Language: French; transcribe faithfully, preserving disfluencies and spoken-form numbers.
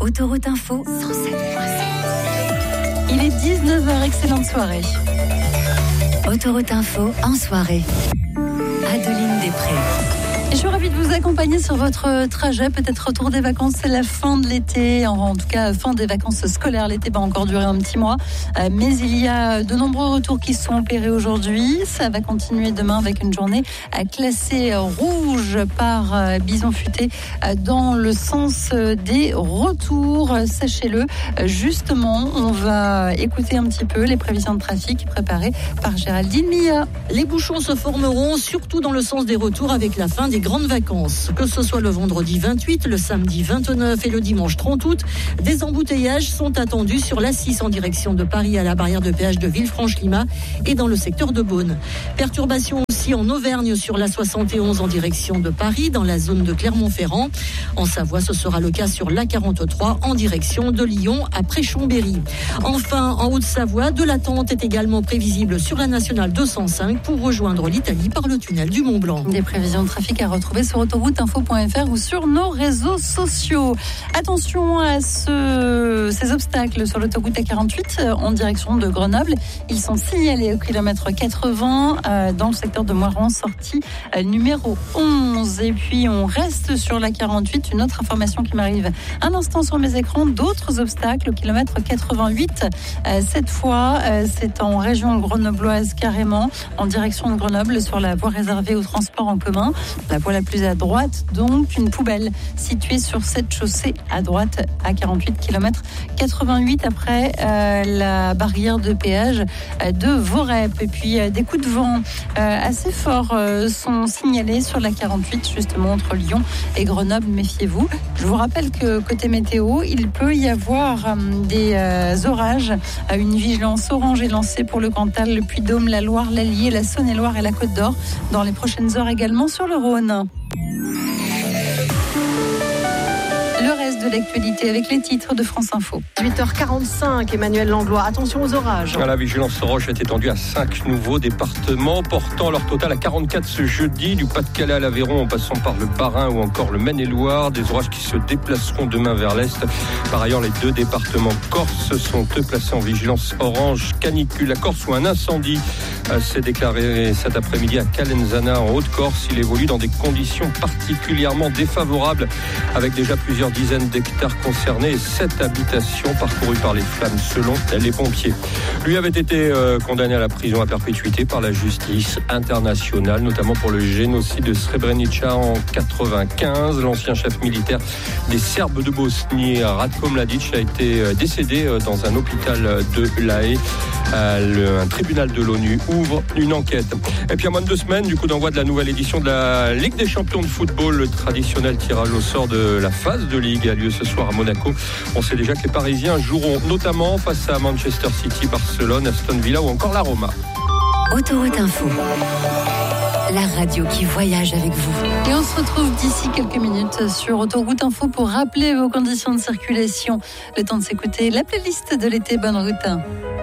Autoroute Info cent sept virgule sept. Il est dix-neuf heures, excellente soirée. Autoroute Info en soirée. Adeline Després. Je suis ravie de vous accompagner sur votre trajet, peut-être retour des vacances, c'est la fin de l'été, en tout cas fin des vacances scolaires. L'été va encore durer un petit mois, mais il y a de nombreux retours qui sont opérés aujourd'hui. Ça va continuer demain avec une journée classée rouge par Bison Futé dans le sens des retours. Sachez-le, justement, on va écouter un petit peu les prévisions de trafic préparées par Géraldine Mia. Les bouchons se formeront surtout dans le sens des retours avec la fin des grandes vacances. Que ce soit le vendredi vingt-huit, le samedi vingt-neuf et le dimanche trente août, des embouteillages sont attendus sur l'A six en direction de Paris à la barrière de péage de Villefranche-Lima et dans le secteur de Beaune. Perturbations aussi en Auvergne sur l'A soixante et onze en direction de Paris dans la zone de Clermont-Ferrand. En Savoie, ce sera le cas sur l'A quarante-trois en direction de Lyon après Chambéry. Enfin, en Haute-Savoie, de l'attente est également prévisible sur la nationale deux cent cinq pour rejoindre l'Italie par le tunnel du Mont-Blanc. Des prévisions de trafic à retrouver sur autoroute info point f r ou sur nos réseaux sociaux. Attention à ce, ces obstacles sur l'autoroute A quarante-huit en direction de Grenoble. Ils sont signalés au kilomètre quatre-vingts euh, dans le secteur de Moiran, sortie euh, numéro onze. Et puis on reste sur l'A quarante-huit. Une autre information qui m'arrive un instant sur mes écrans. D'autres obstacles au kilomètre quatre-vingt-huit. Euh, cette fois, euh, c'est en région grenobloise carrément, en direction de Grenoble, sur la voie réservée au transport en commun. La voie la plus à droite, donc une poubelle située sur cette chaussée à droite à quarante-huit kilomètres quatre-vingt-huit après euh, la barrière de péage de Vorep. Et puis euh, des coups de vent euh, assez forts euh, sont signalés sur la quarante-huit, justement entre Lyon et Grenoble. Méfiez-vous. Je vous rappelle que côté météo, il peut y avoir euh, des euh, orages. Euh, une vigilance orange est lancée pour le Cantal, le Puy-de-Dôme, la Loire, l'Allier, la Saône-et-Loire et la Côte d'Or dans les prochaines heures également sur le Rhône. Le reste de l'actualité avec les titres de France Info. huit heures quarante-cinq, Emmanuel Langlois. Attention aux orages. La vigilance orange est étendue à cinq nouveaux départements, portant leur total à quarante-quatre ce jeudi, du Pas-de-Calais à l'Aveyron en passant par le Bas-Rhin ou encore le Maine-et-Loire. Des orages qui se déplaceront demain vers l'est. Par ailleurs, les deux départements corses sont eux placés en vigilance orange canicule. La Corse où un incendie s'est déclaré cet après-midi à Calenzana en Haute-Corse. Il évolue dans des conditions particulièrement défavorables avec déjà plusieurs dizaines d'hectares concernés et sept habitations parcourues par les flammes selon les pompiers. Lui avait été euh, condamné à la prison à perpétuité par la justice internationale, notamment pour le génocide de Srebrenica en quatre-vingt-quinze. L'ancien chef militaire des Serbes de Bosnie, Ratko Mladic, a été décédé dans un hôpital de La Haye. Euh, le, un tribunal de l'ONU ouvre une enquête. Et puis à moins de deux semaines, du coup d'envoi de la nouvelle édition de la Ligue des champions de football, le traditionnel tirage au sort de la phase de Ligue a lieu ce soir à Monaco. On sait déjà que les Parisiens joueront notamment face à Manchester City, Barcelone, Aston Villa ou encore la Roma. Autoroute Info, la radio qui voyage avec vous. Et on se retrouve d'ici quelques minutes sur Autoroute Info pour rappeler vos conditions de circulation. Le temps de s'écouter la playlist de l'été. Bonne route.